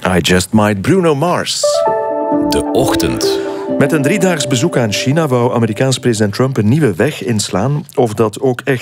I Just Might, Bruno Mars. De Ochtend. Met een 3-daags bezoek aan China wou Amerikaans president Trump een nieuwe weg inslaan. Of dat ook echt